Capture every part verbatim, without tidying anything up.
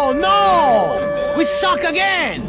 Oh, no! We suck again!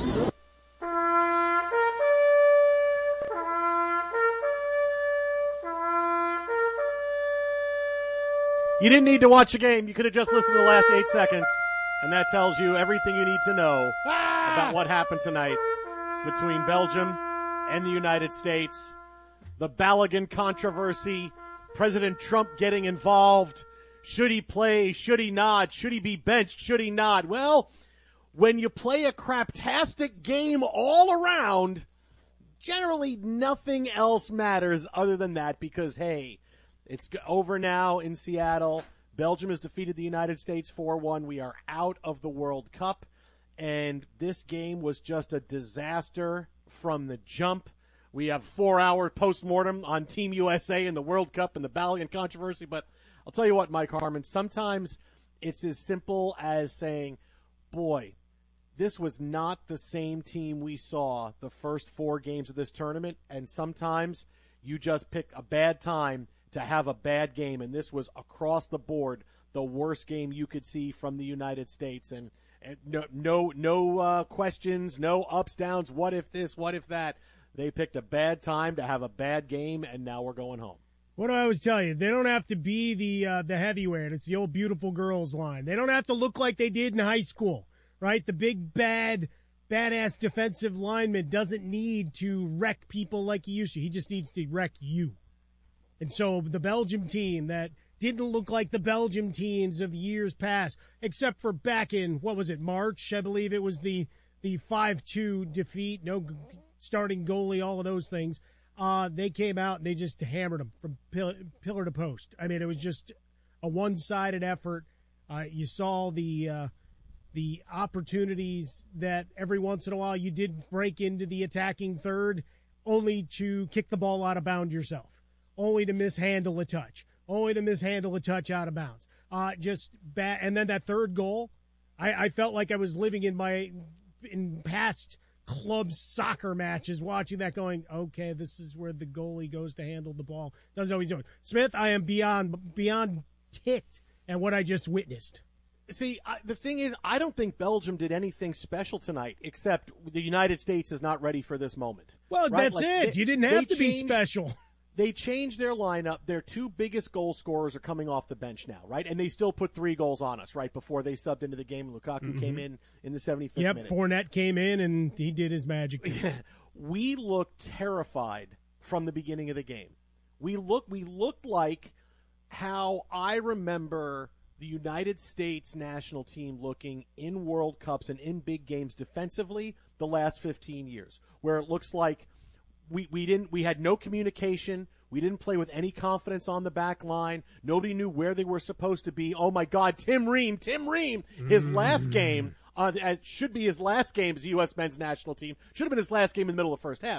You didn't need to watch the game. You could have just listened to the last eight seconds. And that tells you everything you need to know ah! about what happened tonight between Belgium and the United States. The Balogun controversy, President Trump getting involved. Should he play? Should he not? Should he be benched? Should he not? Well, when you play a craptastic game all around, generally nothing else matters other than that because, hey, it's over now in Seattle. Belgium has defeated the United States four one. We are out of the World Cup, and this game was just a disaster from the jump. We have four-hour postmortem on Team U S A in the World Cup and the Balogun controversy, but I'll tell you what, Mike Harmon, sometimes it's as simple as saying, boy, this was not the same team we saw the first four games of this tournament, and sometimes you just pick a bad time to have a bad game, and this was across the board the worst game you could see from the United States. And, and no no, no uh, questions, no ups, downs, what if this, what if that. They picked a bad time to have a bad game, and now we're going home. What do I always tell you? They don't have to be the uh, the heavyweight. It's the old beautiful girls line. They don't have to look like they did in high school, right? The big, bad, badass defensive lineman doesn't need to wreck people like he used to. He just needs to wreck you. And so the Belgium team that didn't look like the Belgium teams of years past, except for back in, what was it, March? I believe it was the the five two defeat, no starting goalie, all of those things. Uh, they came out and they just hammered them from pillar, pillar to post. I mean, it was just a one-sided effort. Uh, you saw the uh, the opportunities that every once in a while you did break into the attacking third, only to kick the ball out of bounds yourself. Only to mishandle a touch. Only to mishandle a touch out of bounds. Uh, just bad. And then that third goal, I, I felt like I was living in my in past club soccer matches, watching that, going, okay, this is where the goalie goes to handle the ball. Doesn't know what he's doing. Smith, I am beyond beyond ticked at what I just witnessed. See, I, the thing is, I don't think Belgium did anything special tonight, except the United States is not ready for this moment. Well, right? that's like, it. They, you didn't have to changed, be special. They changed their lineup. Their two biggest goal scorers are coming off the bench now, right? And they still put three goals on us, right, before they subbed into the game. Lukaku mm-hmm. came in in the seventy-fifth yep, minute. Yep, Fournette came in, and he did his magic. We looked terrified from the beginning of the game. We look, we looked like how I remember the United States national team looking in World Cups and in big games defensively the last fifteen years, where it looks like we, we didn't we had no communication. We didn't play with any confidence on the back line. Nobody knew where they were supposed to be. Oh, my God, Tim Ream, Tim Ream, his last game, uh, should be his last game as the U S men's national team, should have been his last game in the middle of the first half.